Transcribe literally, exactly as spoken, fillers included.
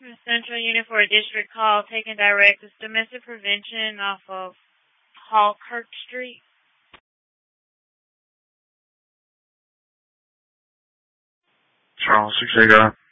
Central Unit for a district call taken direct. It's domestic prevention off of Hallkirk Street. Charles, six eight guy.